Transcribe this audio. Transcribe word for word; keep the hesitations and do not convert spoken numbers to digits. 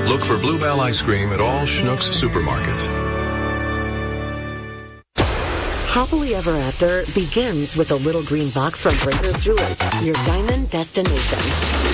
Look for Bluebell ice cream at all Schnucks supermarkets. Happily Ever After begins with a little green box from Breakers Jewelers, your diamond destination.